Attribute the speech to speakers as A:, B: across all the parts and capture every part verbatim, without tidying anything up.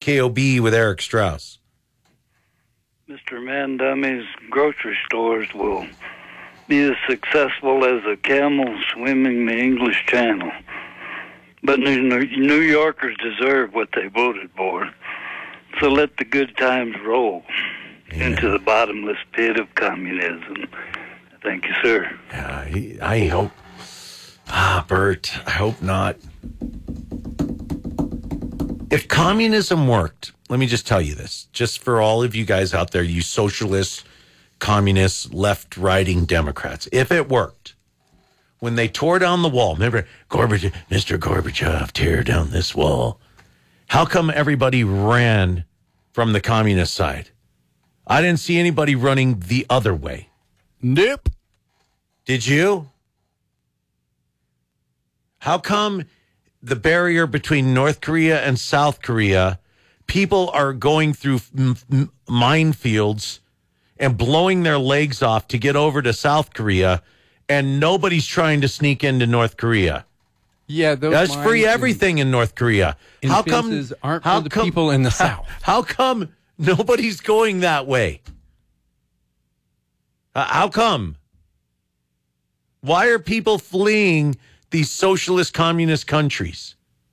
A: K O B with Eric Strauss.
B: Mister Man Dummy's grocery stores will be as successful as a camel swimming the English Channel. But New New Yorkers deserve what they voted for. So let the good times roll yeah. into the bottomless pit of communism. Thank you, sir.
A: Yeah, I hope. Ah, Bert, I hope not. If communism worked, let me just tell you this, just for all of you guys out there, you socialists, communists, left-riding Democrats, if it worked, when they tore down the wall, remember, Gorbachev, Mister Gorbachev, tear down this wall. How come everybody ran from the communist side? I didn't see anybody running the other way.
C: Nope.
A: Did you? How come the barrier between North Korea and South Korea, people are going through m- m- minefields and blowing their legs off to get over to South Korea, and nobody's trying to sneak into North Korea?
C: Yeah, those
A: that's free everything in North Korea.
C: How come aren't how for the come, people in the South?
A: How, how come nobody's going that way? Uh, how come? Why are people fleeing these socialist communist countries?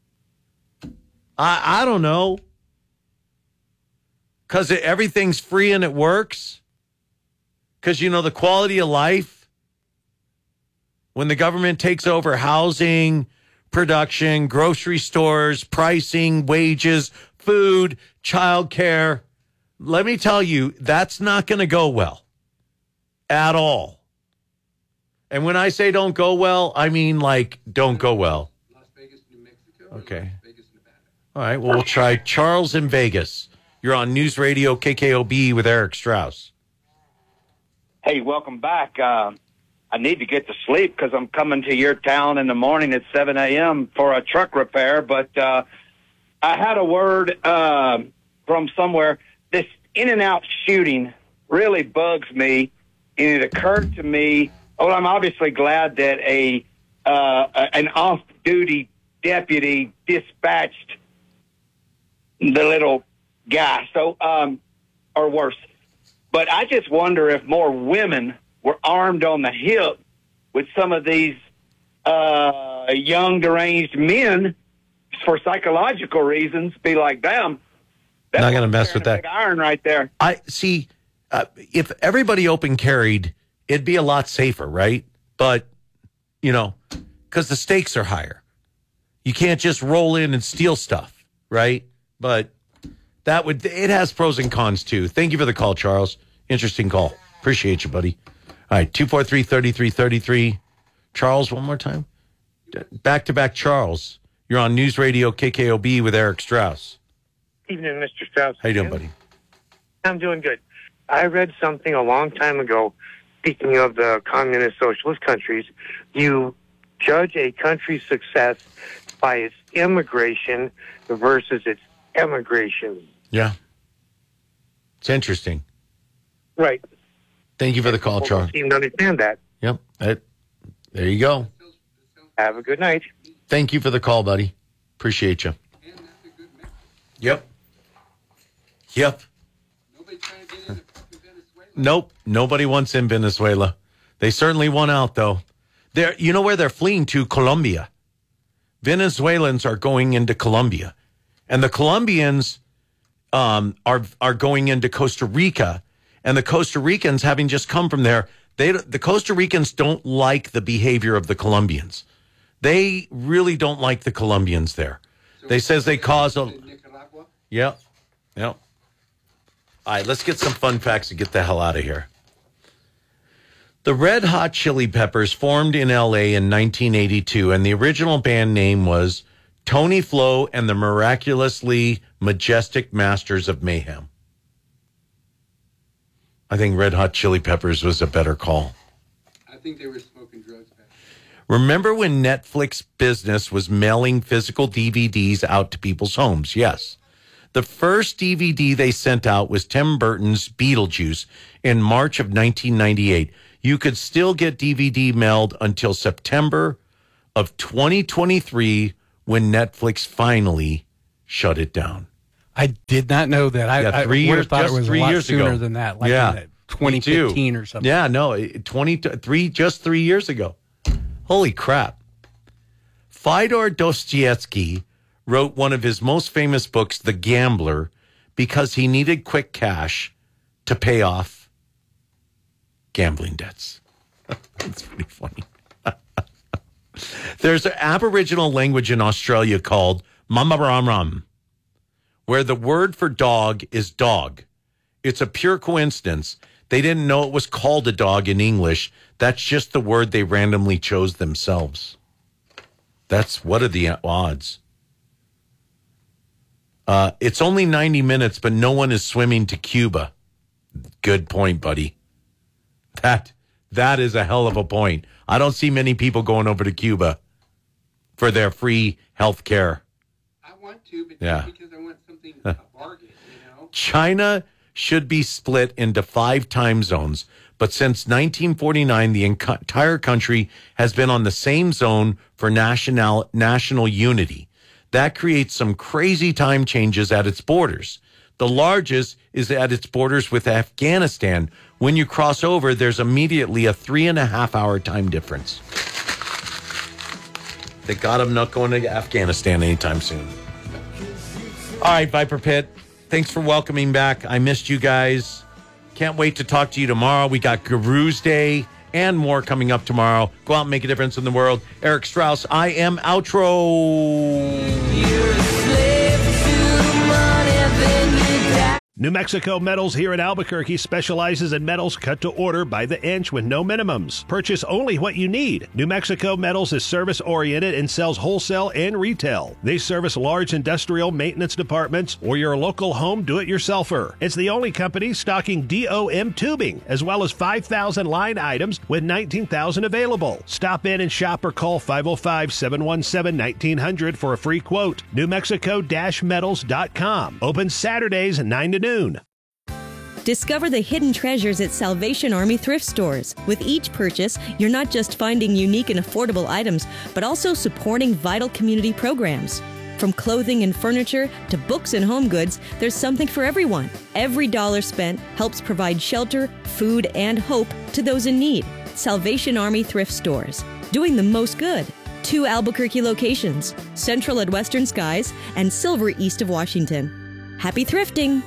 A: I I don't know. Because everything's free and it works? Because, you know, the quality of life, when the government takes over housing, production, grocery stores, pricing, wages, food, childcare, let me tell you, that's not going to go well at all. And when I say don't go well, I mean like don't go well.
D: Las Vegas, New Mexico.
A: Okay.
D: Las Vegas, Nevada.
A: All right, well, we'll try Charles in Vegas. You're on News Radio K K O B with Eric Strauss.
E: Hey, welcome back. Uh, I need to get to sleep because I'm coming to your town in the morning at seven a.m. for a truck repair. But uh, I had a word uh, from somewhere. This In-N-Out shooting really bugs me, and it occurred to me. Well, I'm obviously glad that a uh, an off-duty deputy dispatched the little guy, so um, or worse. But I just wonder if more women were armed on the hip with some of these uh, young, deranged men for psychological reasons. Be like, damn, that's
A: not going to mess with that
E: big iron right there.
A: I see. Uh, if everybody open carried, it'd be a lot safer, right? But, you know, because the stakes are higher. You can't just roll in and steal stuff, right? But that would, it has pros and cons too. Thank you for the call, Charles. Interesting call. Appreciate you, buddy. All right, two four three, three three three three. Charles, one more time. Back to back, Charles. You're on News Radio K K O B with Eric Strauss.
F: Evening, Mister Strauss.
A: How you doing, buddy?
F: I'm doing good. I read something a long time ago. Speaking of the communist socialist countries, you judge a country's success by its immigration versus its emigration.
A: Yeah. It's interesting.
F: Right.
A: Thank you for the call,
F: People
A: Charles.
F: seem to understand that.
A: Yep. That, there you go.
F: Have a good night.
A: Thank you for the call, buddy. Appreciate you. Yep. Yep.
D: Nobody trying to get into fucking Venezuela.
A: Nope. Nobody wants in Venezuela. They certainly want out, though. They're, you know where they're fleeing to? Colombia. Venezuelans are going into Colombia. And the Colombians um, are are going into Costa Rica. And the Costa Ricans, having just come from there, they the Costa Ricans don't like the behavior of the Colombians. They really don't like the Colombians there.
D: So
A: they says they cause a...
D: Nicaragua?
A: Yep. Yep. All right, let's get some fun facts and get the hell out of here. The Red Hot Chili Peppers formed in L A in nineteen eighty-two, and the original band name was Tony Flo and the Miraculously Majestic Masters of Mayhem. I think Red Hot Chili Peppers was a better call.
D: I think they were smoking drugs back then.
A: Remember when Netflix Business was mailing physical D V Ds out to people's homes? Yes. The first D V D they sent out was Tim Burton's Beetlejuice in March of nineteen ninety-eight. You could still get D V D mailed until September of twenty twenty-three when Netflix finally shut it down.
C: I did not know that. I,
A: Yeah, three
C: I would
A: years-
C: have thought it
A: just
C: was
A: three
C: a lot
A: years
C: sooner
A: ago.
C: than that, like
A: Yeah.
C: in the twenty fifteen or something.
A: Yeah, no, twenty-three, just three years ago. Holy crap. Fyodor Dostoevsky wrote one of his most famous books, The Gambler, because he needed quick cash to pay off gambling debts. That's pretty funny. There's an Aboriginal language in Australia called Mamaram, where the word for dog is dog. It's a pure coincidence. They didn't know it was called a dog in English. That's just the word they randomly chose themselves. That's what are the odds? Uh, it's only ninety minutes, but no one is swimming to Cuba. Good point, buddy. That that is a hell of a point. I don't see many people going over to Cuba for their free health care.
D: I want to, but
A: Yeah.
D: just because I want something, a bargain, you know?
A: China should be split into five time zones, but since nineteen forty-nine, the enc- entire country has been on the same zone for national national unity. That creates some crazy time changes at its borders. The largest is at its borders with Afghanistan. When you cross over, there's immediately a three and a half hour time difference. They got them not going to Afghanistan anytime soon. All right, Viper Pit. Thanks for welcoming back. I missed you guys. Can't wait to talk to you tomorrow. We got Guru's Day and more coming up tomorrow. Go out and make a difference in the world. Eric Strauss, I am outro.
G: New Mexico Metals here in Albuquerque specializes in metals cut to order by the inch with no minimums. Purchase only what you need. New Mexico Metals is service-oriented and sells wholesale and retail. They service large industrial maintenance departments or your local home do-it-yourselfer. It's the only company stocking D O M tubing, as well as five thousand line items with nineteen thousand available. Stop in and shop or call five oh five, seven one seven, nineteen hundred for a free quote. New Mexico Metals dot com. Open Saturdays nine to noon.
H: Discover the hidden treasures at Salvation Army thrift stores. With each purchase, you're not just finding unique and affordable items, but also supporting vital community programs. From clothing and furniture to books and home goods, there's something for everyone. Every dollar spent helps provide shelter, food, and hope to those in need. Salvation Army thrift stores, doing the most good. Two Albuquerque locations, Central at Western Skies and Silver east of Washington. Happy thrifting!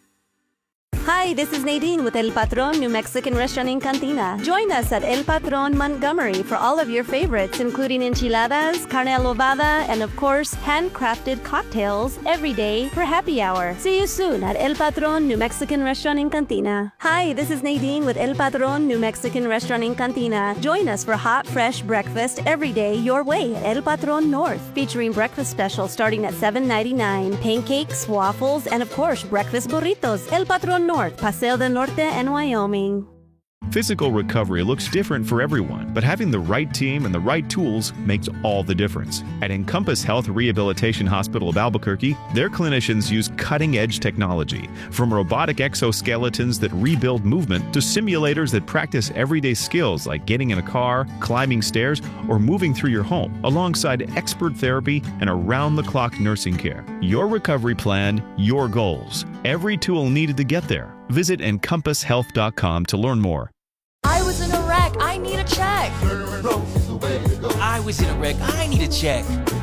I: Hi, this is Nadine with El Patron New Mexican Restaurant in Cantina. Join us at El Patron Montgomery for all of your favorites, including enchiladas, carne adobada, and of course, handcrafted cocktails every day for happy hour. See you soon at El Patron New Mexican Restaurant in Cantina. Hi, this is Nadine with El Patron New Mexican Restaurant in Cantina. Join us for hot, fresh breakfast every day your way at El Patron North, featuring breakfast specials starting at seven ninety-nine, pancakes, waffles, and of course, breakfast burritos. El Patron North, Paseo del Norte, and Wyoming.
J: Physical recovery looks different for everyone, but having the right team and the right tools makes all the difference. At Encompass Health Rehabilitation Hospital of Albuquerque, their clinicians use cutting-edge technology, from robotic exoskeletons that rebuild movement to simulators that practice everyday skills like getting in a car, climbing stairs, or moving through your home, alongside expert therapy and around-the-clock nursing care. Your recovery plan, your goals. Every tool needed to get there. Visit encompass health dot com to learn more.
K: I was in a wreck. I need a check. I was in a wreck. I need a check.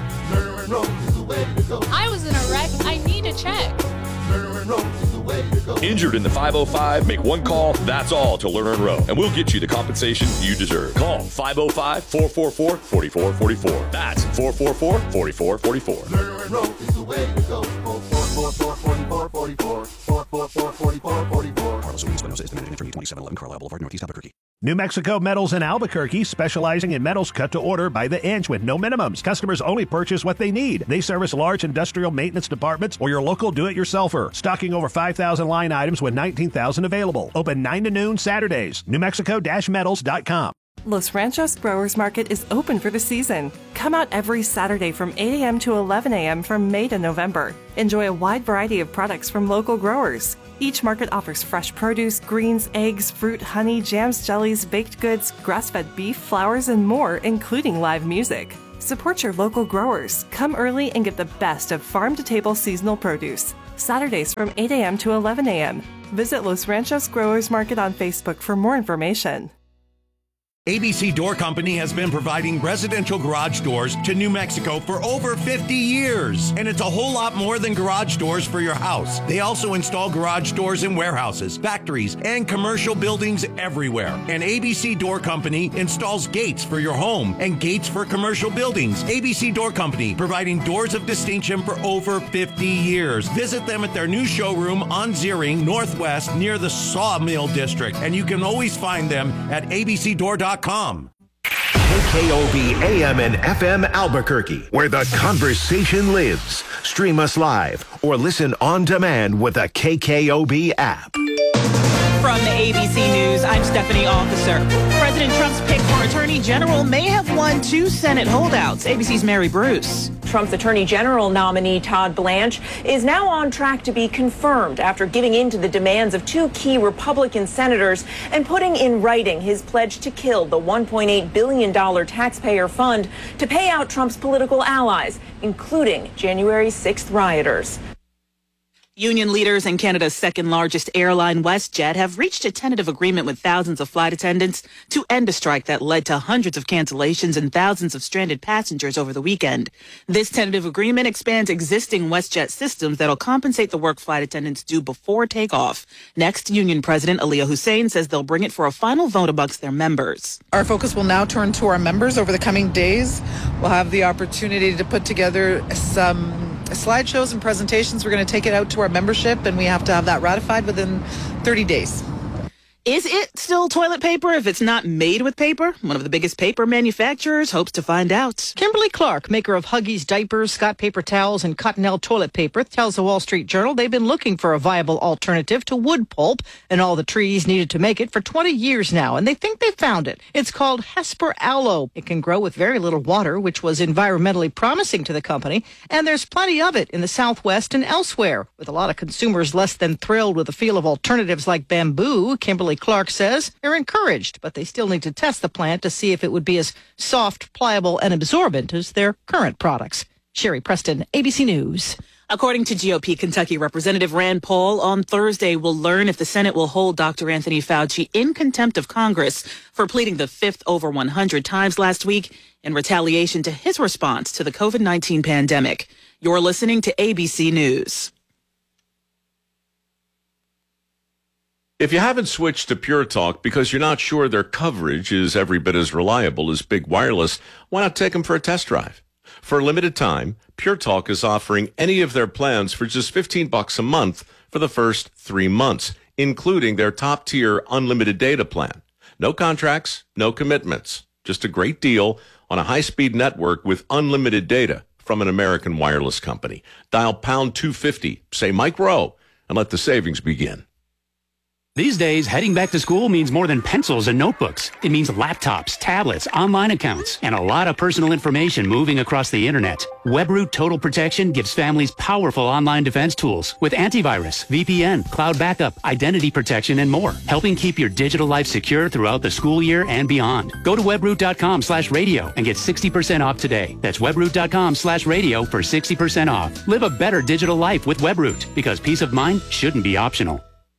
L: I was in a wreck. I need a check.
M: Injured in the five oh five? Make one call, that's all, to Lerner and Rowe, and we'll get you the compensation you deserve. Call five oh five, four four four, four four four four. That's four four four, four four four four. Lerner and Rowe is the way to go. four four four, four four four four. four four four, four four four four.
G: Carlos Espinosa is the managing attorney, twenty-seven eleven Carlisle Boulevard, Northeast Albuquerque. New Mexico Metals in Albuquerque, specializing in metals cut to order by the inch with no minimums. Customers only purchase what they need. They service large industrial maintenance departments or your local do-it-yourselfer. Stocking over five thousand line items with nineteen thousand available. Open nine to noon Saturdays. New Mexico Metals dot com.
N: Los Ranchos Growers Market is open for the season. Come out every Saturday from eight a.m. to eleven a.m. from May to November. Enjoy a wide variety of products from local growers. Each market offers fresh produce, greens, eggs, fruit, honey, jams, jellies, baked goods, grass-fed beef, flowers, and more, including live music. Support your local growers. Come early and get the best of farm-to-table seasonal produce. Saturdays from eight a.m. to eleven a.m. Visit Los Ranchos Growers Market on Facebook for more information.
O: A B C Door Company has been providing residential garage doors to New Mexico for over fifty years. And it's a whole lot more than garage doors for your house. They also install garage doors in warehouses, factories, and commercial buildings everywhere. And A B C Door Company installs gates for your home and gates for commercial buildings. A B C Door Company, providing doors of distinction for over fifty years. Visit them at their new showroom on Ziering Northwest near the Sawmill District. And you can always find them at a b c door dot com.
P: K K O B A M and F M Albuquerque, where the conversation lives. Stream us live or listen on demand with the K K O B app.
Q: From the A B C News, I'm Stephanie Officer. President Trump's pick for Attorney General may have won two Senate holdouts. A B C's Mary Bruce.
R: Trump's Attorney General nominee Todd Blanche is now on track to be confirmed after giving in to the demands of two key Republican senators and putting in writing his pledge to kill the one point eight billion dollars taxpayer fund to pay out Trump's political allies, including January sixth rioters.
Q: Union leaders and Canada's second largest airline, WestJet, have reached a tentative agreement with thousands of flight attendants to end a strike that led to hundreds of cancellations and thousands of stranded passengers over the weekend. This tentative agreement expands existing WestJet systems that'll compensate the work flight attendants do before takeoff. Next, Union President Aliyah Hussein says they'll bring it for a final vote amongst their members.
S: Our focus will now turn to our members over the coming days. We'll have the opportunity to put together some slideshows and presentations. We're going to take it out to our membership, and we have to have that ratified within thirty days.
Q: Is it still toilet paper if it's not made with paper? One of the biggest paper manufacturers hopes to find out.
T: Kimberly Clark, maker of Huggies diapers, Scott paper towels, and Cottonelle toilet paper, tells the Wall Street Journal they've been looking for a viable alternative to wood pulp and all the trees needed to make it for twenty years now, and they think they found it. It's called Hesper Aloe. It can grow with very little water, which was environmentally promising to the company, and there's plenty of it in the Southwest and elsewhere. With a lot of consumers less than thrilled with the feel of alternatives like bamboo, Kimberly Clark says they're encouraged, but they still need to test the plant to see if it would be as soft, pliable, and absorbent as their current products. Sherry Preston, A B C News.
Q: According to G O P Kentucky Representative Rand Paul, on Thursday we'll learn if the Senate will hold Doctor Anthony Fauci in contempt of Congress for pleading the fifth over one hundred times last week in retaliation to his response to the COVID nineteen pandemic. You're listening to A B C News.
U: If you haven't switched to Pure Talk because you're not sure their coverage is every bit as reliable as Big Wireless, why not take them for a test drive? For a limited time, Pure Talk is offering any of their plans for just fifteen bucks a month for the first three months, including their top-tier unlimited data plan. No contracts, no commitments, just a great deal on a high-speed network with unlimited data from an American wireless company. Dial pound two fifty, say Mike Rowe, and let the savings begin.
V: These days, heading back to school means more than pencils and notebooks. It means laptops, tablets, online accounts, and a lot of personal information moving across the internet. WebRoot Total Protection gives families powerful online defense tools with antivirus, V P N, cloud backup, identity protection, and more, helping keep your digital life secure throughout the school year and beyond. Go to webroot.com slash radio and get sixty percent off today. That's webroot.com slash radio for sixty percent off. Live a better digital life with WebRoot, because peace of mind shouldn't be optional.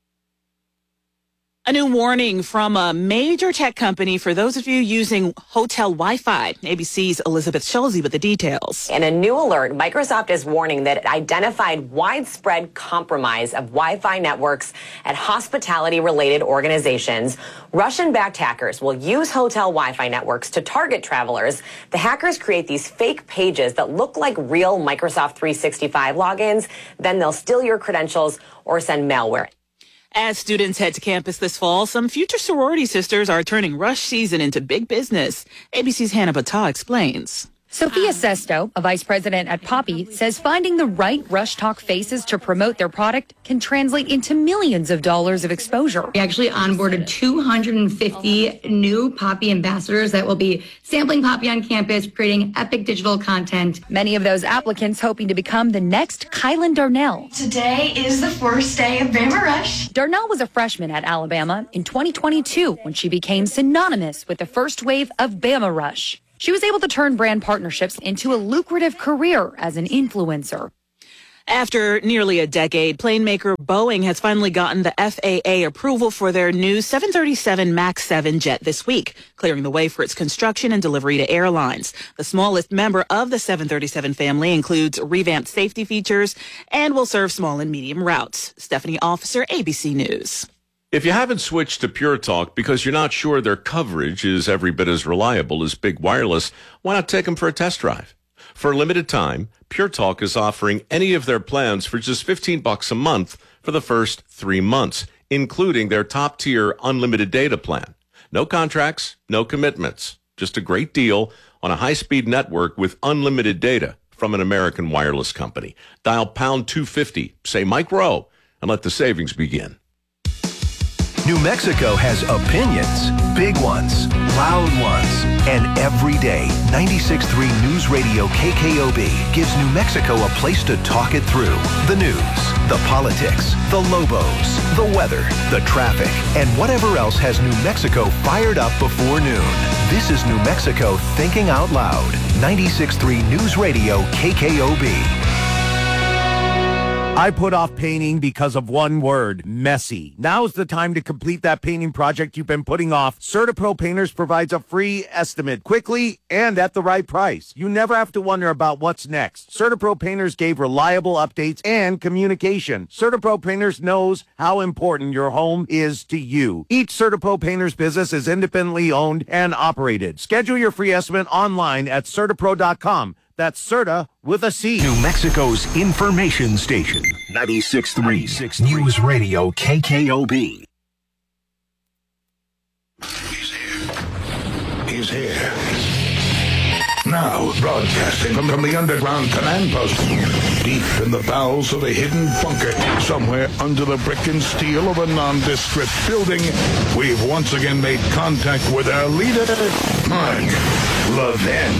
Q: A new warning from a major tech company for those of you using hotel Wi-Fi. A B C's Elizabeth Schulze with the details.
W: In a new alert, Microsoft is warning that it identified widespread compromise of Wi-Fi networks at hospitality-related organizations. Russian-backed hackers will use hotel Wi-Fi networks to target travelers. The hackers create these fake pages that look like real Microsoft three sixty-five logins. Then they'll steal your credentials or send malware.
Q: As students head to campus this fall, some future sorority sisters are turning rush season into big business. A B C's Hannah Battah explains.
X: Sophia Sesto, a vice president at Poppy, says finding the right Rush Talk faces to promote their product can translate into millions of dollars of exposure.
Y: We actually onboarded two hundred fifty new Poppy ambassadors that will be sampling Poppy on campus, creating epic digital content.
X: Many of those applicants hoping to become the next Kylan Darnell.
Z: Today is the first day of Bama Rush.
X: Darnell was a freshman at Alabama in twenty twenty-two when she became synonymous with the first wave of Bama Rush. She was able to turn brand partnerships into a lucrative career as an influencer.
Q: After nearly a decade, plane maker Boeing has finally gotten the F A A approval for their new seven thirty-seven MAX seven jet this week, clearing the way for its construction and delivery to airlines. The smallest member of the seven thirty-seven family includes revamped safety features and will serve small and medium routes. Stephanie Officer, A B C News.
U: If you haven't switched to Pure Talk because you're not sure their coverage is every bit as reliable as Big Wireless, why not take them for a test drive? For a limited time, Pure Talk is offering any of their plans for just fifteen bucks a month for the first three months, including their top-tier unlimited data plan. No contracts, no commitments, just a great deal on a high-speed network with unlimited data from an American wireless company. Dial pound two fifty, say Mike Rowe, and let the savings begin.
P: New Mexico has opinions, big ones, loud ones, and every day, ninety-six point three News Radio K K O B gives New Mexico a place to talk it through. The news, the politics, the Lobos, the weather, the traffic, and whatever else has New Mexico fired up before noon. This is New Mexico Thinking Out Loud. ninety-six point three News Radio K K O B.
A: I put off painting because of one word, messy. Now's the time to complete that painting project you've been putting off. CertaPro Painters provides a free estimate quickly and at the right price. You never have to wonder about what's next. CertaPro Painters gave reliable updates and communication. CertaPro Painters knows how important your home is to you. Each CertaPro Painters business is independently owned and operated. Schedule your free estimate online at Certapro dot com. That's Certa with a C.
P: New Mexico's information station, ninety-six point three News Radio K K O B.
B: He's here. He's here. Now, broadcasting from, from the underground command post, deep in the bowels of a hidden bunker, somewhere under the brick and steel of a nondescript building, we've once again made contact with our leader, Mark Levin.